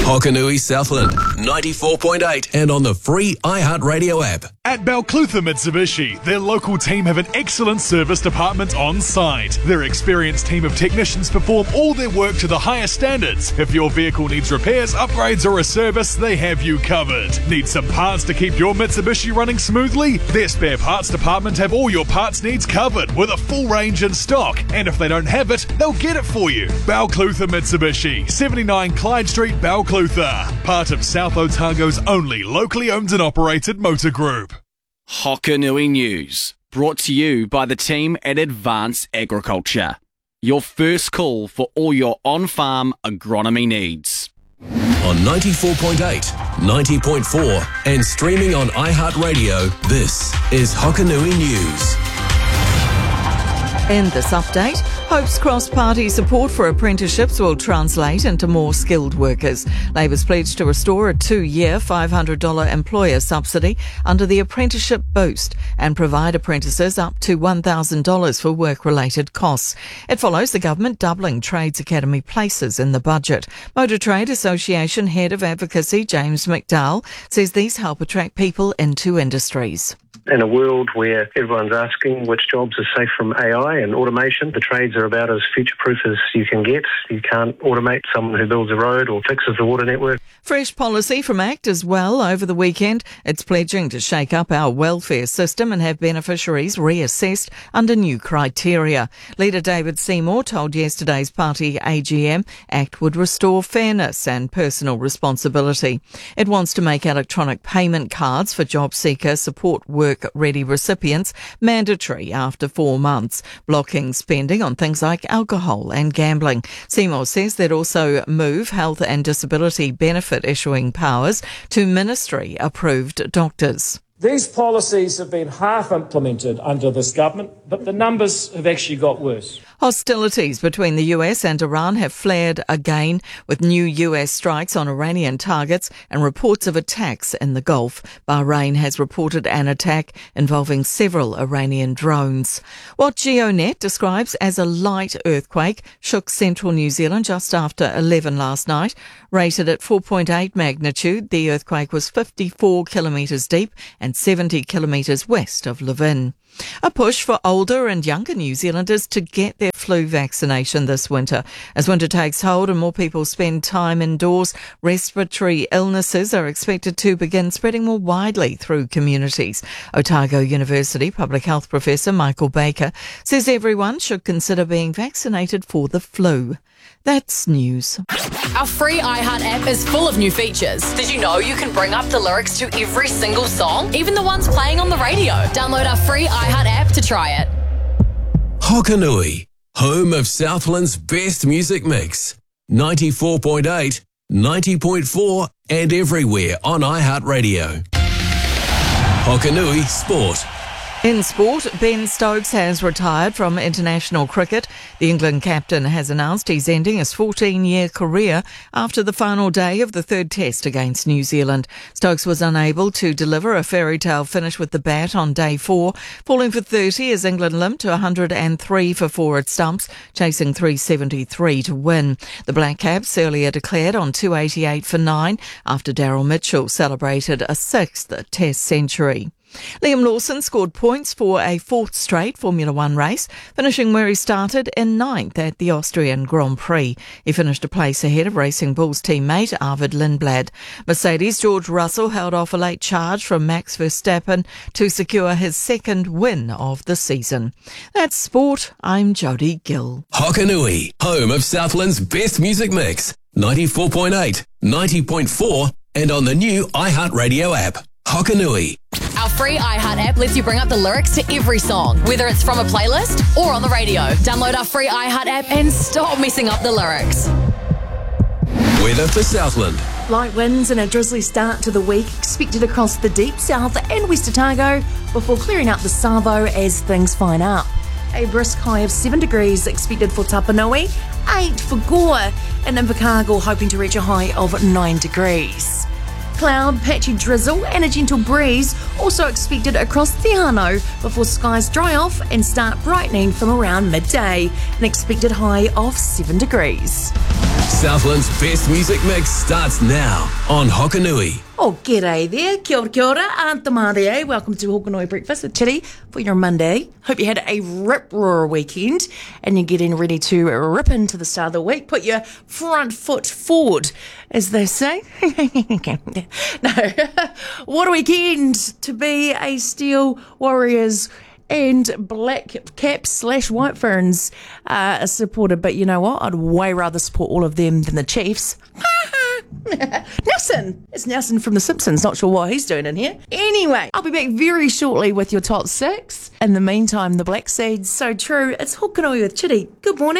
Hokanui Southland, 94.8 and on the free iHeartRadio app. At Balclutha Mitsubishi, their local team have an excellent service department on site. Their experienced team of technicians perform all their work to the highest standards. If your vehicle needs repairs, upgrades or a service, they have you covered. Need some parts to keep your Mitsubishi running smoothly? Their spare parts department have all your parts needs covered with a full range in stock. And if they don't have it, they'll get it for you. Balclutha Mitsubishi, 79 Clyde Street, Balclutha. Part of South Otago's only locally owned and operated motor group. Hokanui News, brought to you by the team at Advanced Agriculture. Your first call for all your on-farm agronomy needs. On 94.8, 90.4 and streaming on iHeartRadio, this is Hokanui News. In this update, Hope's cross-party support for apprenticeships will translate into more skilled workers. Labour's pledged to restore a 2-year $500 employer subsidy under the Apprenticeship Boost and provide apprentices up to $1,000 for work-related costs. It follows the government doubling Trades Academy places in the budget. Motor Trade Association Head of Advocacy James McDowell says these help attract people into industries. In a world where everyone's asking which jobs are safe from AI and automation, the trades are about as future-proof as you can get. You can't automate someone who builds a road or fixes the water network. Fresh policy from ACT as well over the weekend. It's pledging to shake up our welfare system and have beneficiaries reassessed under new criteria. Leader David Seymour told yesterday's party AGM ACT would restore fairness and personal responsibility. It wants to make electronic payment cards for job seeker support work-ready recipients mandatory after 4 months, blocking spending on things like alcohol and gambling. Seymour says they'd also move health and disability benefit issuing powers to ministry-approved doctors. These policies have been half implemented under this government, but the numbers have actually got worse. Hostilities between the US and Iran have flared again, with new US strikes on Iranian targets and reports of attacks in the Gulf. Bahrain has reported an attack involving several Iranian drones. What GeoNet describes as a light earthquake shook central New Zealand just after 11 last night. Rated at 4.8 magnitude, the earthquake was 54 kilometres deep and 70 kilometres west of Levin. A push for older and younger New Zealanders to get their flu vaccination this winter. As winter takes hold and more people spend time indoors, respiratory illnesses are expected to begin spreading more widely through communities. Otago University Public Health Professor Michael Baker says everyone should consider being vaccinated for the flu. That's news. Our free iHeart app is full of new features. Did you know you can bring up the lyrics to every single song, even the ones playing on the radio? Download our free iHeart app to try it. Hokanui, home of Southland's best music mix. 94.8, 90.4 and everywhere on iHeartRadio. Hokanui Sport. In sport, Ben Stokes has retired from international cricket. The England captain has announced he's ending his 14-year career after the final day of the third test against New Zealand. Stokes was unable to deliver a fairy tale finish with the bat on day 4, falling for 30 as England limped to 103 for 4 at stumps, chasing 373 to win. The Black Caps earlier declared on 288 for 9 after Daryl Mitchell celebrated a 6th test century. Liam Lawson scored points for a 4th straight Formula One race, finishing where he started in 9th at the Austrian Grand Prix. He finished a place ahead of Racing Bull's teammate Arvid Lindblad. Mercedes' George Russell held off a late charge from Max Verstappen to secure his 2nd win of the season. That's sport. I'm Jodie Gill. Hokanui, home of Southland's best music mix. 94.8, 90.4 and on the new iHeartRadio app. Hokanui. Our free iHeart app lets you bring up the lyrics to every song, whether it's from a playlist or on the radio. Download our free iHeart app and stop messing up the lyrics. Weather for Southland. Light winds and a drizzly start to the week expected across the deep south and West Otago before clearing up the Savo as things fine up. A brisk high of 7 degrees expected for Tapanui, 8 for Gore, and Invercargill hoping to reach a high of 9 degrees. Cloud, patchy drizzle and a gentle breeze also expected across Te Anau before skies dry off and start brightening from around midday, an expected high of 7 degrees. Southland's best music mix starts now on Hokanui. Oh, g'day there. Kia ora, Antamare. Welcome to Hokanui Breakfast with Chitty for your Monday. Hope you had a rip-roar weekend and you're getting ready to rip into the start of the week. Put your front foot forward, as they say. No. What a weekend to be a Steel Warriors and Black Caps / White Ferns supporter. But you know what? I'd way rather support all of them than the Chiefs. Nelson! It's Nelson from The Simpsons. Not sure what he's doing in here. Anyway, I'll be back very shortly with your top 6. In the meantime, the Black Seeds. So true. It's Hokanui with Chitty. Good morning.